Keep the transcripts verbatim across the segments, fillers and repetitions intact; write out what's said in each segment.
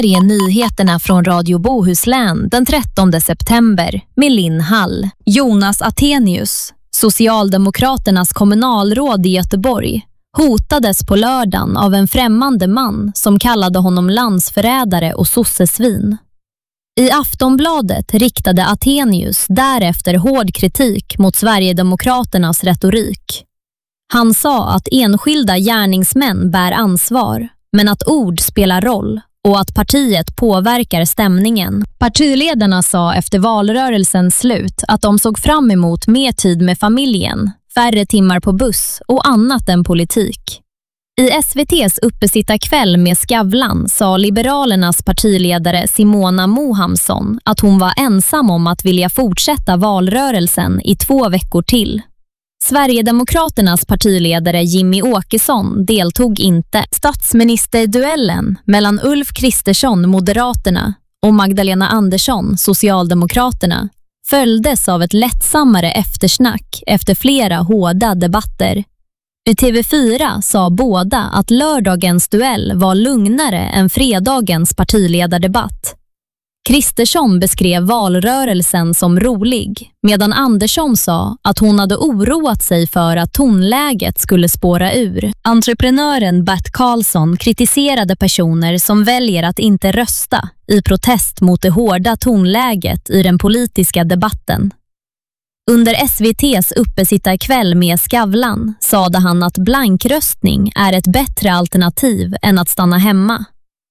Det är nyheterna från Radio Bohuslän den trettonde september med Linn Hall. Jonas Attenius, Socialdemokraternas kommunalråd i Göteborg, hotades på lördagen av en främmande man som kallade honom landsförrädare och sossesvin. I Aftonbladet riktade Attenius därefter hård kritik mot Sverigedemokraternas retorik. Han sa att enskilda gärningsmän bär ansvar, men att ord spelar roll och att partiet påverkar stämningen. Partiledarna sa efter valrörelsens slut att de såg fram emot mer tid med familjen, färre timmar på buss och annat än politik. I S V T:s uppesittarkväll med Skavlan sa Liberalernas partiledare Simona Mohamsson att hon var ensam om att vilja fortsätta valrörelsen i två veckor till. Sverigedemokraternas partiledare Jimmy Åkesson deltog inte. Statsministerduellen mellan Ulf Kristersson, Moderaterna, och Magdalena Andersson, Socialdemokraterna, följdes av ett lättsammare eftersnack efter flera hårda debatter. I T V fyra sa båda att lördagens duell var lugnare än fredagens partiledardebatt. Kristersson beskrev valrörelsen som rolig, medan Andersson sa att hon hade oroat sig för att tonläget skulle spåra ur. Entreprenören Bert Karlsson kritiserade personer som väljer att inte rösta i protest mot det hårda tonläget i den politiska debatten. Under S V T:s uppesittarkväll med Skavlan sade han att blankröstning är ett bättre alternativ än att stanna hemma.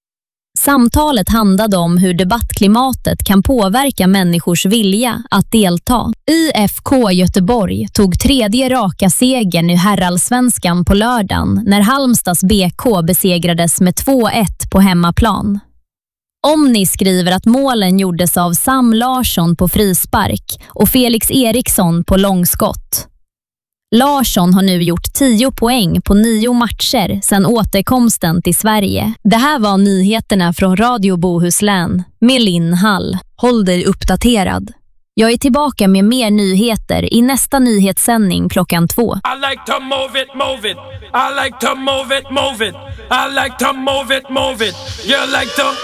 Samtalet handlade om hur debattklimatet kan påverka människors vilja att delta. I F K Göteborg tog tredje raka segern i herrallsvenskan på lördagen när Halmstads B K besegrades med två ett på hemmaplan. Omni skriver att målen gjordes av Sam Larsson på frispark och Felix Eriksson på långskott. Larsson har nu gjort tio poäng på nio matcher sedan återkomsten till Sverige. Det här var nyheterna från Radio Bohuslän med Linn Hall. Håll dig uppdaterad. Jag är tillbaka med mer nyheter i nästa nyhetssändning klockan två. I like to move it, move it. I like to move it, move it. I like to move it, move it. You like to